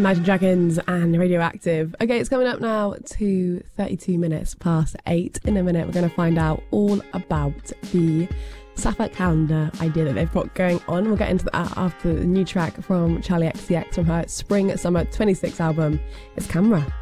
Imagine Dragons and Radioactive. Okay, it's coming up now to 32 minutes past 8. In a minute, we're going to find out all about the Sapphire calendar idea that they've got going on. We'll get into that after the new track from Charlie XCX from her Spring Summer 26 album. It's Camera.